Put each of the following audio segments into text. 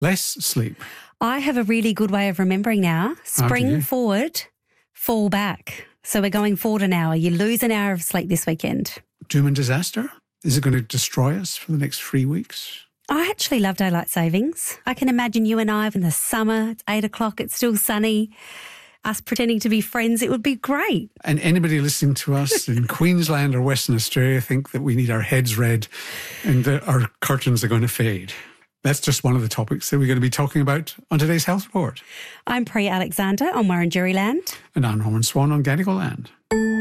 less sleep. I have a really good way of remembering now. Spring forward, fall back. So we're going forward an hour. You lose an hour of sleep this weekend. Doom and disaster? Is it going to destroy us for the next 3 weeks? I actually love daylight savings. I can imagine you and I in the summer, it's 8 o'clock, it's still sunny, us pretending to be friends. It would be great. And anybody listening to us in Queensland or Western Australia think that we need our heads red and that our curtains are going to fade. That's just one of the topics that we're going to be talking about on today's Health Report. I'm Priya Alexander on Wurundjeri land. And I'm Norman Swan on Gadigal land.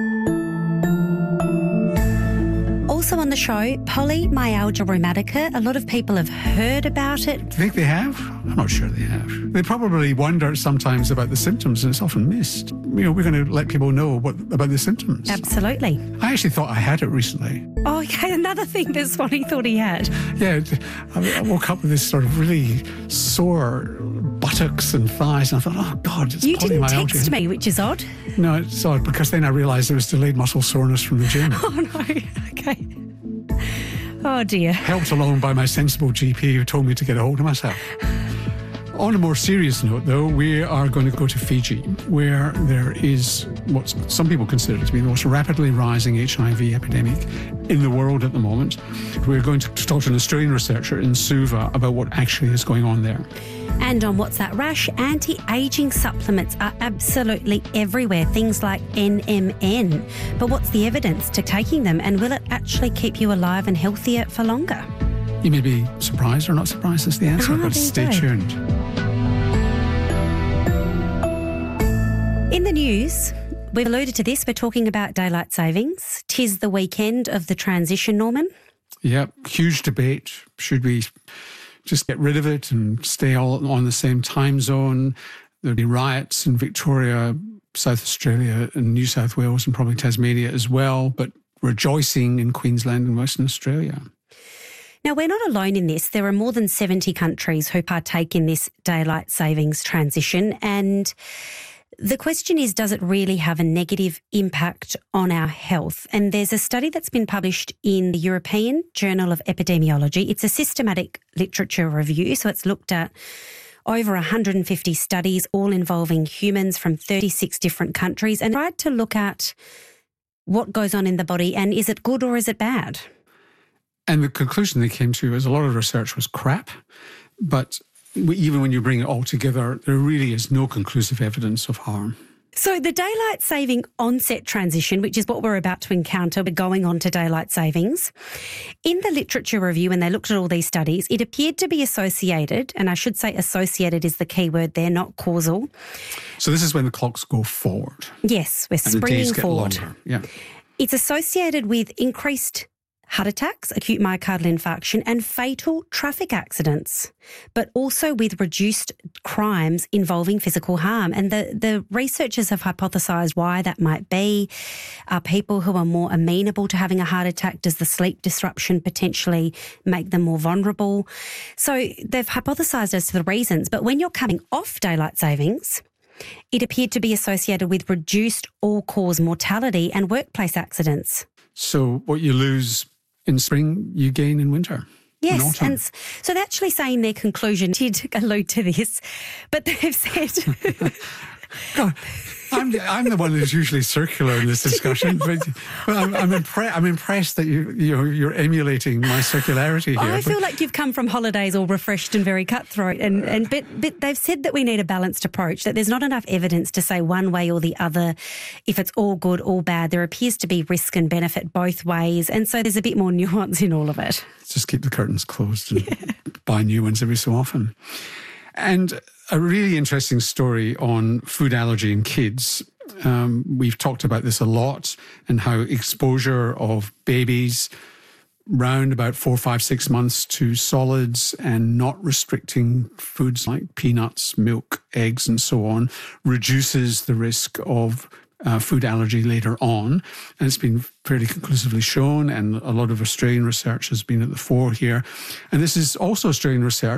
Also on the show, polymyalgia rheumatica. A lot of people have heard about it. Do you think they have? I'm not sure they have. They probably wonder sometimes about the symptoms, and it's often missed. We're going to let people know about the symptoms. Absolutely. I actually thought I had it recently. Oh, okay, another thing that Swanee thought he had. Yeah, I woke up with this sort of really sore buttocks and thighs, and I thought, oh God, it's polymyalgia. You didn't text me, which is odd. No, it's odd, because then I realised it was delayed muscle soreness from the gym. Oh no, okay. Oh dear. Helped along by my sensible GP who told me to get a hold of myself. On a more serious note, though, we are going to go to Fiji, where there is what some people consider to be the most rapidly rising HIV epidemic in the world at the moment. We're going to talk to an Australian researcher in Suva about what actually is going on there. And on What's That Rush, anti-aging supplements are absolutely everywhere, things like NMN. But what's the evidence to taking them, and will it actually keep you alive and healthier for longer? You may be surprised or not surprised is the answer, but stay tuned. In the news, we've alluded to this, we're talking about daylight savings. 'Tis the weekend of the transition, Norman. Yeah, huge debate. Should we just get rid of it and stay all on the same time zone? There'll be riots in Victoria, South Australia and New South Wales and probably Tasmania as well, but rejoicing in Queensland and Western Australia. Now, we're not alone in this. There are more than 70 countries who partake in this daylight savings transition, and the question is, does it really have a negative impact on our health? And there's a study that's been published in the European Journal of Epidemiology. It's a systematic literature review, so it's looked at over 150 studies, all involving humans from 36 different countries, and tried to look at what goes on in the body and is it good or is it bad? And the conclusion they came to is a lot of research was crap, but even when you bring it all together, there really is no conclusive evidence of harm. So the daylight saving onset transition, which is what we're about to encounter, we're going on to daylight savings. In the literature review, when they looked at all these studies, it appeared to be associated, and I should say associated is the key word there, not causal. So this is when the clocks go forward. Yes, we're and springing the days get forward. longer. Yeah. It's associated with increased heart attacks, acute myocardial infarction, and fatal traffic accidents, but also with reduced crimes involving physical harm. And the researchers have hypothesised why that might be. Are people who are more amenable to having a heart attack? Does the sleep disruption potentially make them more vulnerable? So they've hypothesised as to the reasons. But when you're coming off daylight savings, it appeared to be associated with reduced all-cause mortality and workplace accidents. So what you lose in spring, you gain in winter. Yes, and so they're actually saying their conclusion did allude to this, but they've said... God, I'm the one who's usually circular in this discussion, but I'm impressed that you're emulating my circularity here. I feel like you've come from holidays all refreshed and very cutthroat, but they've said that we need a balanced approach, that there's not enough evidence to say one way or the other if it's all good, all bad. There appears to be risk and benefit both ways, and so there's a bit more nuance in all of it. Just keep the curtains closed and buy new ones every so often. And a really interesting story on food allergy in kids. We've talked about this a lot, and how exposure of babies round about 4, 5, 6 months to solids and not restricting foods like peanuts, milk, eggs and so on reduces the risk of food allergy later on. And it's been fairly conclusively shown, and a lot of Australian research has been at the fore here. And this is also Australian research